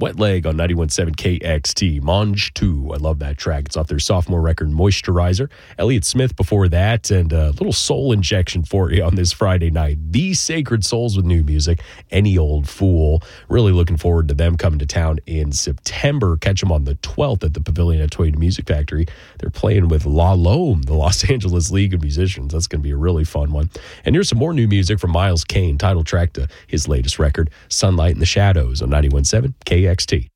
Wet Leg on 91.7 KXT. Mange 2, I love that track. It's off their sophomore record, Moisturizer. Elliott Smith before that, and a little soul injection for you on this Friday night. The Sacred Souls with new music, Any Old Fool. Really looking forward to them coming to town in September. Catch them on the 12th at the Pavilion at Toyota Music Factory. They're playing with La Lome, the Los Angeles League of Musicians. That's going to be a really fun one. And here's some more new music from Miles Kane, title track to his latest record, Sunlight in the Shadows on 91.7 KXT.